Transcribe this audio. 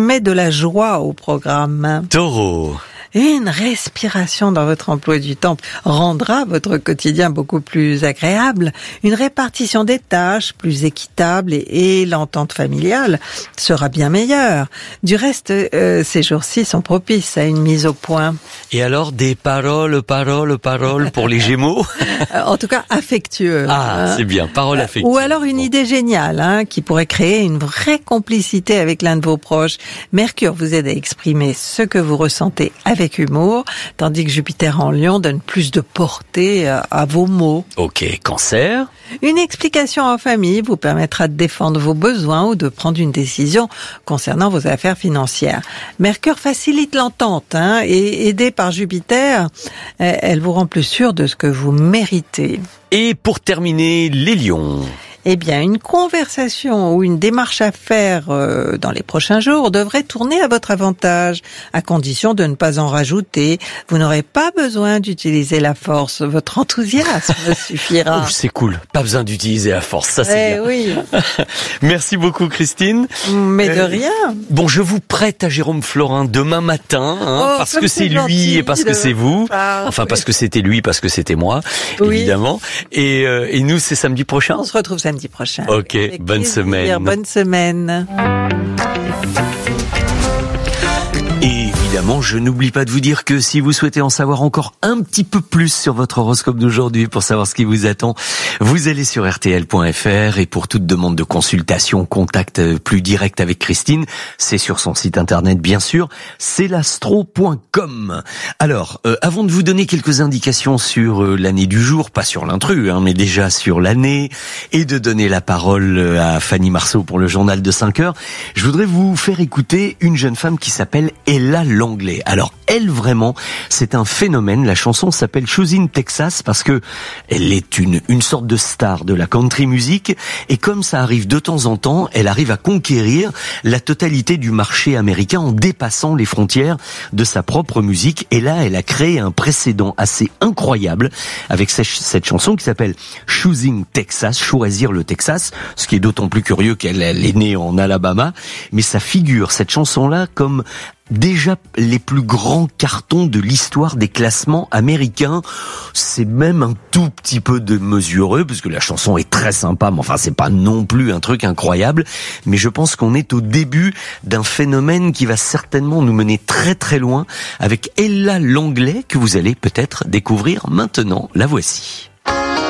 met de la joie au programme. Taureau. Une respiration dans votre emploi du temps rendra votre quotidien beaucoup plus agréable. Une répartition des tâches plus équitable et l'entente familiale sera bien meilleure. Du reste, ces jours-ci sont propices à une mise au point. Et alors, des paroles pour les Gémeaux? En tout cas, affectueuses. Ah, c'est bien, paroles affectives. Ou alors une idée géniale qui pourrait créer une vraie complicité avec l'un de vos proches. Mercure vous aide à exprimer ce que vous ressentez avec humour, tandis que Jupiter en Lion donne plus de portée à vos mots. Ok, Cancer. Une explication en famille vous permettra de défendre vos besoins ou de prendre une décision concernant vos affaires financières. Mercure facilite l'entente et aidée par Jupiter, elle vous rend plus sûr de ce que vous méritez. Et pour terminer, les Lions. Eh bien, une conversation ou une démarche à faire dans les prochains jours devrait tourner à votre avantage, à condition de ne pas en rajouter. Vous n'aurez pas besoin d'utiliser la force, votre enthousiasme suffira. Oh, c'est cool, pas besoin d'utiliser la force, ça c'est bien. Oui. Merci beaucoup Christine. Mais de rien. Bon, je vous prête à Jérôme Florin demain matin, parce que c'est lui gentil et parce que c'est vous. Enfin, parce que c'était lui, parce que c'était moi, évidemment. Et nous, c'est samedi prochain. On se retrouve samedi prochain. Ok, Avec bonne plaisir. semaine. Bonne semaine. Et évidemment, je n'oublie pas de vous dire que si vous souhaitez en savoir encore un petit peu plus sur votre horoscope d'aujourd'hui, pour savoir ce qui vous attend, vous allez sur rtl.fr, et pour toute demande de consultation, contact plus direct avec Christine, c'est sur son site internet bien sûr, c'est l'astro.com. Alors, avant de vous donner quelques indications sur l'année du jour, pas sur l'intrus, mais déjà sur l'année, et de donner la parole à Fanny Marceau pour le journal de 5 heures, je voudrais vous faire écouter une jeune femme qui s'appelle Ella Langlais. Alors, elle, vraiment, c'est un phénomène. La chanson s'appelle Choosing Texas parce que elle est une sorte de star de la country music, et comme ça arrive de temps en temps, elle arrive à conquérir la totalité du marché américain en dépassant les frontières de sa propre musique. Et là, elle a créé un précédent assez incroyable avec cette chanson qui s'appelle Choosing Texas, choisir le Texas, ce qui est d'autant plus curieux qu'elle est née en Alabama, mais ça figure, cette chanson-là, comme déjà les plus grands cartons de l'histoire des classements américains. C'est même un tout petit peu démesuré, parce que la chanson est très sympa, mais enfin c'est pas non plus un truc incroyable. Mais je pense qu'on est au début d'un phénomène qui va certainement nous mener très très loin, avec Ella Langlais, que vous allez peut-être découvrir maintenant. La voici.